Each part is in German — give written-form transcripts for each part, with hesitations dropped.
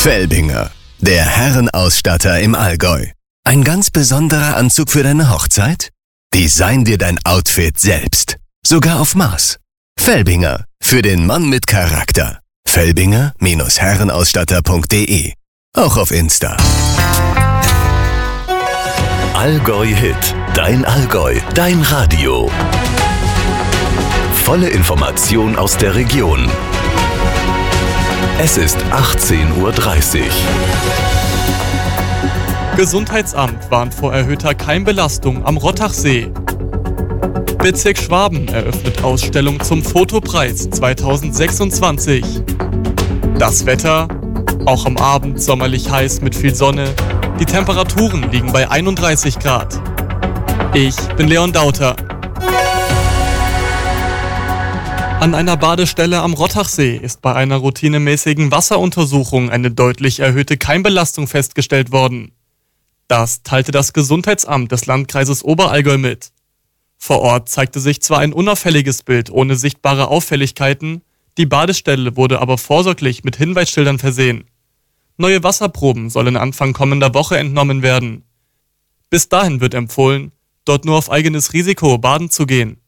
Felbinger, der Herrenausstatter im Allgäu. Ein ganz besonderer Anzug für deine Hochzeit? Design dir dein Outfit selbst. Sogar auf Maß. Felbinger, für den Mann mit Charakter. Felbinger-Herrenausstatter.de. Auch auf Insta. Allgäu Hit. Dein Allgäu. Dein Radio. Volle Information aus der Region. Es ist 18:30 Uhr. Gesundheitsamt warnt vor erhöhter Keimbelastung am Rottachsee. Bezirk Schwaben eröffnet Ausstellung zum Fotopreis 2026. Das Wetter, auch am Abend sommerlich heiß mit viel Sonne. Die Temperaturen liegen bei 31 Grad. Ich bin Leon Dauter. An einer Badestelle am Rottachsee ist bei einer routinemäßigen Wasseruntersuchung eine deutlich erhöhte Keimbelastung festgestellt worden. Das teilte das Gesundheitsamt des Landkreises Oberallgäu mit. Vor Ort zeigte sich zwar ein unauffälliges Bild ohne sichtbare Auffälligkeiten, die Badestelle wurde aber vorsorglich mit Hinweisschildern versehen. Neue Wasserproben sollen Anfang kommender Woche entnommen werden. Bis dahin wird empfohlen, dort nur auf eigenes Risiko baden zu gehen.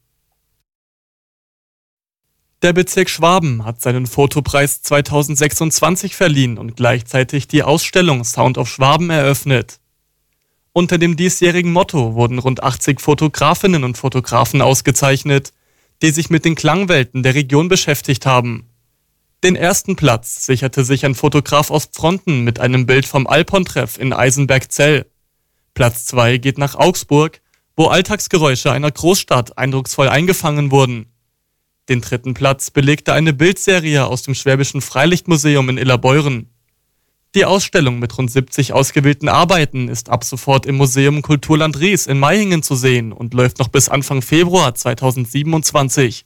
Der Bezirk Schwaben hat seinen Fotopreis 2026 verliehen und gleichzeitig die Ausstellung Sound of Schwaben eröffnet. Unter dem diesjährigen Motto wurden rund 80 Fotografinnen und Fotografen ausgezeichnet, die sich mit den Klangwelten der Region beschäftigt haben. Den ersten Platz sicherte sich ein Fotograf aus Pfronten mit einem Bild vom Alpon-Treff in Eisenberg-Zell. Platz 2 geht nach Augsburg, wo Alltagsgeräusche einer Großstadt eindrucksvoll eingefangen wurden. Den dritten Platz belegte eine Bildserie aus dem Schwäbischen Freilichtmuseum in Illerbeuren. Die Ausstellung mit rund 70 ausgewählten Arbeiten ist ab sofort im Museum Kulturland Ries in Maihingen zu sehen und läuft noch bis Anfang Februar 2027.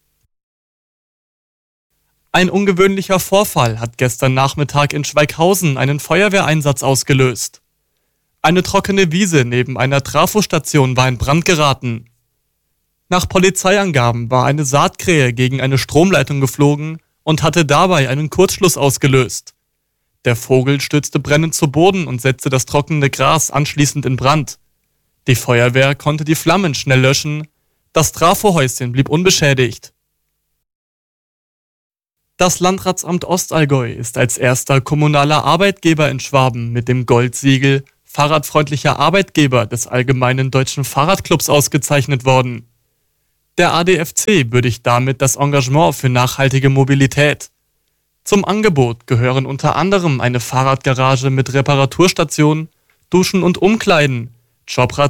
Ein ungewöhnlicher Vorfall hat gestern Nachmittag in Schweighausen einen Feuerwehreinsatz ausgelöst. Eine trockene Wiese neben einer Trafostation war in Brand geraten. Nach Polizeiangaben war eine Saatkrähe gegen eine Stromleitung geflogen und hatte dabei einen Kurzschluss ausgelöst. Der Vogel stürzte brennend zu Boden und setzte das trockene Gras anschließend in Brand. Die Feuerwehr konnte die Flammen schnell löschen, das Trafohäuschen blieb unbeschädigt. Das Landratsamt Ostallgäu ist als erster kommunaler Arbeitgeber in Schwaben mit dem Goldsiegel Fahrradfreundlicher Arbeitgeber des Allgemeinen Deutschen Fahrradclubs ausgezeichnet worden. Der ADFC würdigt damit das Engagement für nachhaltige Mobilität. Zum Angebot gehören unter anderem eine Fahrradgarage mit Reparaturstation, Duschen und Umkleiden, Jobrad